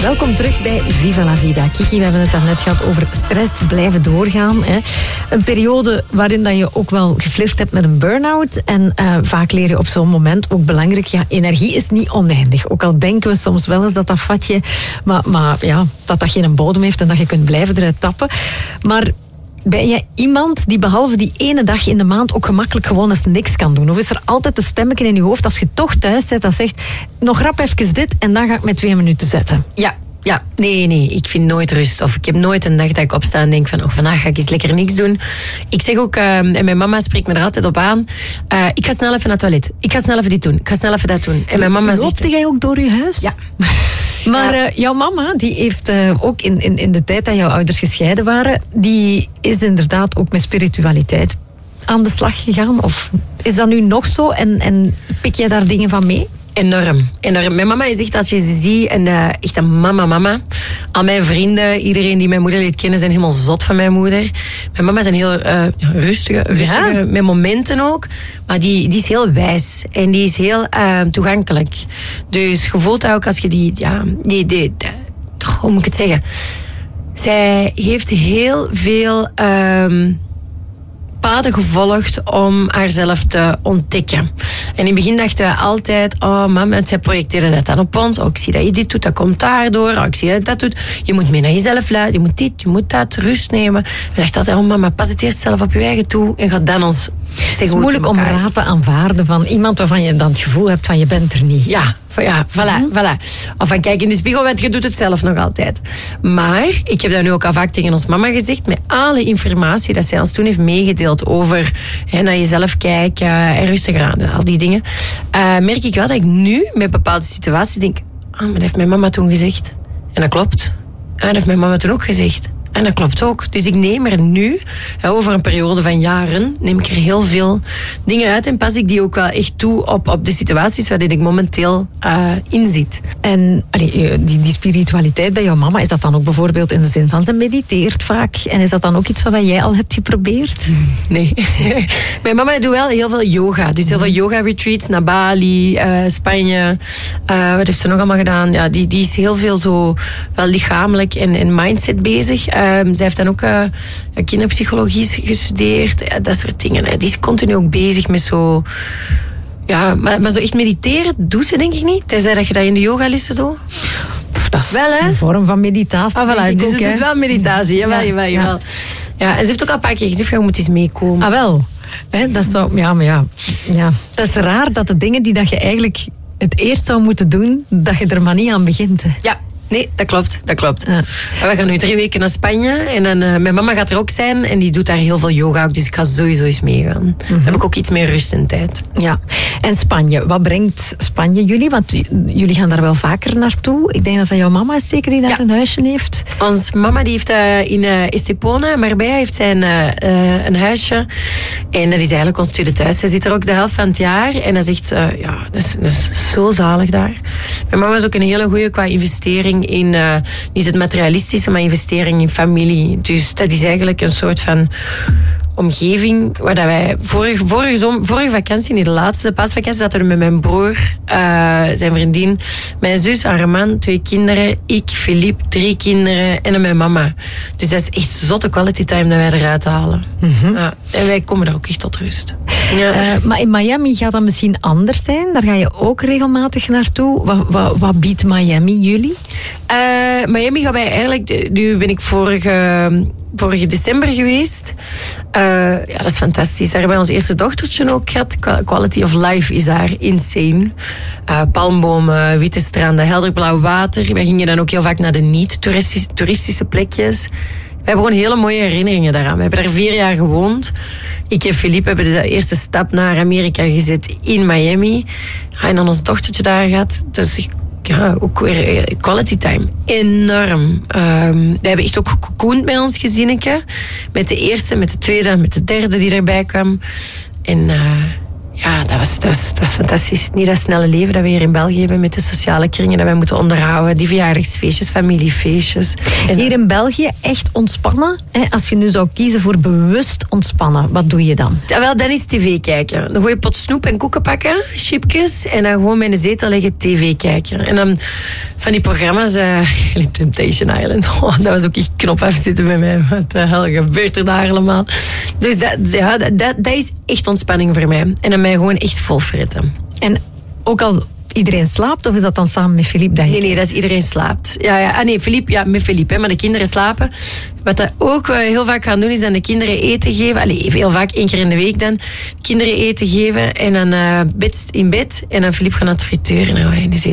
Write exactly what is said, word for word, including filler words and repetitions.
Welkom terug bij Viva la Vida. Kiki, we hebben het daarnet gehad over stress, blijven doorgaan. Hè. Een periode waarin dat je ook wel geflirt hebt met een burn-out. En uh, vaak leer je op zo'n moment ook belangrijk, ja, energie is niet oneindig. Ook al denken we soms wel eens dat dat vatje, maar, maar ja, dat dat geen bodem heeft en dat je kunt blijven eruit tappen. Maar ben jij iemand die behalve die ene dag in de maand ook gemakkelijk gewoon eens niks kan doen? Of is er altijd een stemmetje in je hoofd als je toch thuis zit dat zegt, nog rap even dit en dan ga ik met twee minuten zetten? Ja. Ja, nee, nee, ik vind nooit rust. Of ik heb nooit een dag dat ik opsta en denk van, oh, vandaag ga ik eens lekker niks doen. Ik zeg ook, uh, en mijn mama spreekt me er altijd op aan, uh, ik ga snel even naar het toilet. Ik ga snel even dit doen. Ik ga snel even dat doen. En mijn mama zegt, loopte jij ook door je huis? Ja. Maar uh, jouw mama, die heeft uh, ook in, in, in de tijd dat jouw ouders gescheiden waren, die is inderdaad ook met spiritualiteit aan de slag gegaan. Of is dat nu nog zo? En, en pik jij daar dingen van mee? Enorm, enorm. Mijn mama is echt, als je ze ziet, een, uh, echt een mama-mama. Al mijn vrienden, iedereen die mijn moeder leert kennen, zijn helemaal zot van mijn moeder. Mijn mama is een heel uh, rustige, rustige ja. met momenten ook. Maar die, die is heel wijs en die is heel uh, toegankelijk. Dus je voelt ook als je die, ja, die, die, die, hoe moet ik het zeggen? Zij heeft heel veel Um, paden gevolgd om haarzelf te ontdekken. En in het begin dachten we altijd, oh mama, zij projecteerde dat dan op ons. Oh, ik zie dat je dit doet, dat komt daardoor. Oh, ik zie dat je dat doet. Je moet mee naar jezelf luisteren. Je moet dit, je moet dat, rust nemen. We dachten altijd, oh mama, pas het eerst zelf op je eigen toe en ga dan ons zeggen. Het is moeilijk om raad te aanvaarden van iemand waarvan je dan het gevoel hebt van je bent er niet. Ja, van, ja voilà, mm-hmm. voilà. Of van kijk in de spiegel, want je doet het zelf nog altijd. Maar, ik heb dat nu ook al vaak tegen ons mama gezegd, met alle informatie dat zij ons toen heeft meegedeeld over hè, naar jezelf kijken en rustig aan, al die dingen, uh, merk ik wel dat ik nu met bepaalde situaties denk, ah, maar dat heeft mijn mama toen gezegd. En dat klopt. En dat heeft mijn mama toen ook gezegd. En dat klopt ook. Dus ik neem er nu, over een periode van jaren, neem ik er heel veel dingen uit en pas ik die ook wel echt toe op, op de situaties waarin ik momenteel uh, in zit. En allee, die, die spiritualiteit bij jouw mama, is dat dan ook bijvoorbeeld in de zin van ze mediteert vaak? En is dat dan ook iets wat jij al hebt geprobeerd? Nee. Mijn mama doet wel heel veel yoga. Dus heel veel yoga-retreats naar Bali, uh, Spanje. Uh, wat heeft ze nog allemaal gedaan? Ja, die, die is heel veel zo wel lichamelijk en, en mindset bezig. Uh, zij heeft dan ook uh, kinderpsychologie gestudeerd. Ja, dat soort dingen. Hè. Die is continu ook bezig met zo... Ja, maar, maar zo echt mediteren doet ze denk ik niet. Tenzij dat je dat in de yogalessen doet. Pff, dat is wel, hè? Een vorm van meditatie. Ah, voilà. Dus ook, ze hè? doet wel meditatie. Jawel, ja, jawel, jawel. Ja. Ja, en ze heeft ook al een paar keer gezegd, je moet eens meekomen. Ah, wel. He, dat zou, ja, maar ja. ja. Dat is raar dat de dingen die dat je eigenlijk het eerst zou moeten doen, dat je er maar niet aan begint. Hè. Ja. Nee, dat klopt, dat klopt. Ja. We gaan nu drie weken naar Spanje en dan, uh, mijn mama gaat er ook zijn en die doet daar heel veel yoga ook, dus ik ga sowieso eens meegaan. Mm-hmm. Dan heb ik ook iets meer rust en tijd. Ja, en Spanje, wat brengt Spanje jullie? Want jullie gaan daar wel vaker naartoe. Ik denk dat dat jouw mama is zeker die daar ja. een huisje heeft. Ons mama die heeft uh, in uh, Estepona, Marbella, heeft zij een, uh, een huisje en dat is eigenlijk ons tweede thuis. Zij zit er ook de helft van het jaar en dat is echt, uh, ja, dat is, dat is zo zalig daar. Mijn mama is ook een hele goede qua investering in, uh, niet het materialistische, maar investering in familie. Dus dat is eigenlijk een soort van omgeving waar dat wij vorige, vorige, zom, vorige vakantie, niet de laatste, paasvakantie, zaten we met mijn broer, uh, zijn vriendin, mijn zus, haar man, twee kinderen, ik, Philippe, drie kinderen en mijn mama. Dus dat is echt zotte quality time dat wij eruit halen. Mm-hmm. Ja, en wij komen er ook echt tot rust. Ja. Uh, maar in Miami gaat dat misschien anders zijn. Daar ga je ook regelmatig naartoe. Wat, wat, wat biedt Miami jullie? Uh, Miami gaan wij eigenlijk... Nu ben ik vorige, vorige december geweest. Uh, ja, dat is fantastisch. Daar hebben we ons eerste dochtertje ook gehad. Quality of life is daar insane. Uh, palmbomen, witte stranden, helder blauw water. Wij gingen dan ook heel vaak naar de niet-toeristische plekjes. We hebben gewoon hele mooie herinneringen daaraan. We hebben daar vier jaar gewoond. Ik en Philippe hebben de eerste stap naar Amerika gezet in Miami. En dan ons dochtertje daar gehad. Dus ja, ook weer quality time. Enorm. Um, we hebben echt ook gekoend bij ons gezinnetje. Met de eerste, met de tweede, met de derde die erbij kwam. En uh, Ja, dat was, dat, was, dat was fantastisch. Niet dat snelle leven dat we hier in België hebben met de sociale kringen dat wij moeten onderhouden. Die verjaardagsfeestjes, familiefeestjes. En hier in België echt ontspannen. Hè? Als je nu zou kiezen voor bewust ontspannen, wat doe je dan? Ja, wel, dan is tv kijken. Dan gooi je pot snoep en koeken pakken, chipjes. En dan gewoon met een zetel leggen tv kijken. En dan van die programma's, uh, Temptation Island. Oh, dat was ook echt knop afzitten bij mij. Wat de hel gebeurt er daar allemaal? Dus dat, ja, dat, dat, dat is echt ontspanning voor mij. En dan mij gewoon echt vol fritten. En ook al iedereen slaapt, of is dat dan samen met Philippe? Dat je... Nee, nee, dat is iedereen slaapt. Ja, ja. Ah, nee, Philippe, ja, met Philippe, hè, maar de kinderen slapen. Wat dat ook uh, heel vaak gaan doen, is dan de kinderen eten geven. Allee, heel vaak, één keer in de week dan. Kinderen eten geven en dan uh, bed in bed. En dan Philippe gaat naar het frituur en dan, en dan